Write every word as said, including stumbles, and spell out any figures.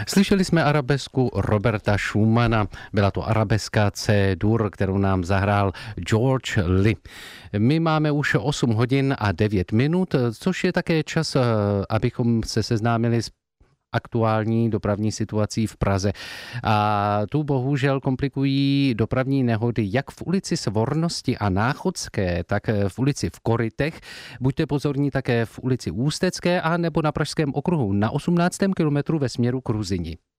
Slyšeli jsme arabesku Roberta Schumana. Byla to arabeska C-dur, kterou nám zahrál George Lee. My máme už osm hodin a devět minut, což je také čas, abychom se seznámili s aktuální dopravní situací v Praze. A tu bohužel komplikují dopravní nehody jak v ulici Svornosti a Náchodské, tak v ulici v Korytech. Buďte pozorní také v ulici Ústecké a nebo na Pražském okruhu na osmnáctém kilometru ve směru k Ruzyni.